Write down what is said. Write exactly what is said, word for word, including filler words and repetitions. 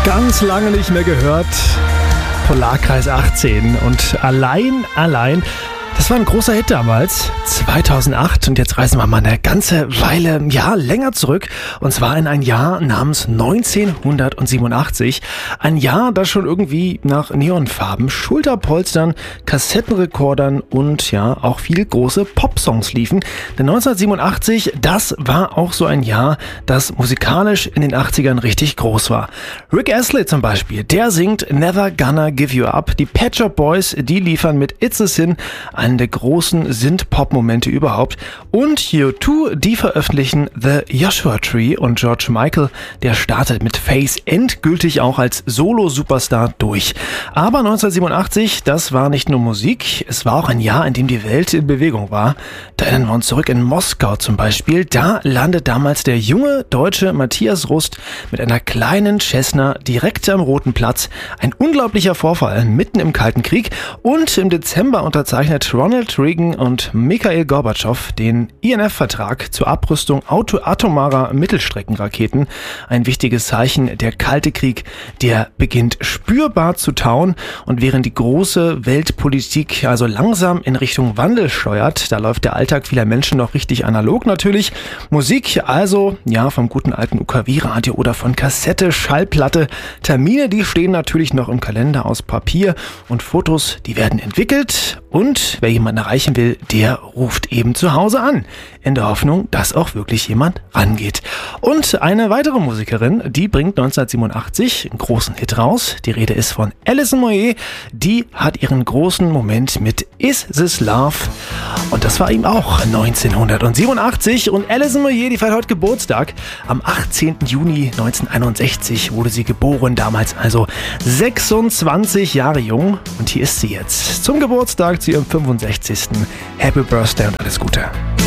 Ganz lange nicht mehr gehört. Polarkreis achtzehn und allein, allein. Das war ein großer Hit damals, zweitausendacht, und jetzt reisen wir mal eine ganze Weile, ja, länger zurück, und zwar in ein Jahr namens neunzehnhundertsiebenundachtzig. Ein Jahr, das schon irgendwie nach Neonfarben, Schulterpolstern, Kassettenrekordern und ja, auch viele große Popsongs liefen. Denn neunzehnhundertsiebenundachtzig, das war auch so ein Jahr, das musikalisch in den achtzigern richtig groß war. Rick Astley zum Beispiel, der singt Never Gonna Give You Up. Die Pet Shop Boys, die liefern mit It's a Sin einen der großen Synth-Pop-Momente überhaupt. Und U zwei, die veröffentlichen The Joshua Tree, und George Michael, der startet mit Face endgültig auch als Solo-Superstar durch. Aber neunzehnhundertsiebenundachtzig, das war nicht nur Musik, es war auch ein Jahr, in dem die Welt in Bewegung war. Da erinnern wir uns zurück in Moskau zum Beispiel. Da landet damals der junge Deutsche Matthias Rust mit einer kleinen Cessna direkt am Roten Platz. Ein unglaublicher Vorfall mitten im Kalten Krieg. Und im Dezember unterzeichnet Ronald Reagan und Mikhail Gorbatschow den I N F-Vertrag zur Abrüstung auto- atomarer Mittelstreckenraketen. Ein wichtiges Zeichen. Der Kalte Krieg, der beginnt spürbar zu tauen, und während die große Weltpolitik also langsam in Richtung Wandel steuert, da läuft der Alltag vieler Menschen noch richtig analog natürlich. Musik also, ja, vom guten alten U K W-Radio oder von Kassette, Schallplatte. Termine, die stehen natürlich noch im Kalender aus Papier, und Fotos, die werden entwickelt, und wer jemanden erreichen will, der ruft eben zu Hause an, in der Hoffnung, dass auch wirklich jemand rangeht. Und eine weitere Musikerin, die bringt neunzehnhundertsiebenundachtzig einen großen Hit raus. Die Rede ist von Alison Moyet. Die hat ihren großen Moment mit Is This Love? Und das war ihm auch neunzehnhundertsiebenundachtzig. Und Alison Moyet, die feiert heute Geburtstag. Am achtzehnten Juni neunzehnhunderteinundsechzig wurde sie geboren, damals also sechsundzwanzig Jahre jung. Und hier ist sie jetzt zum Geburtstag, zu ihrem fünfundsechzigsten Happy Birthday und alles Gute.